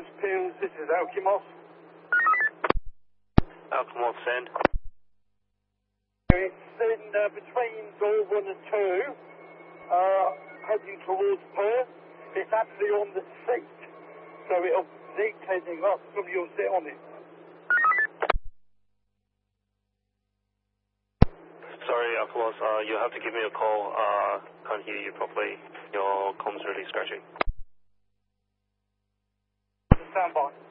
James Peels, this is Alkimov. Alkimov, send. It's in between door 1 and 2, heading towards Perth. It's actually on the seat, so it'll need heading up, somebody will sit on it. Sorry, Alkimov, you have to give me a call. Can't hear you properly. Your comms really scratchy. Stand by.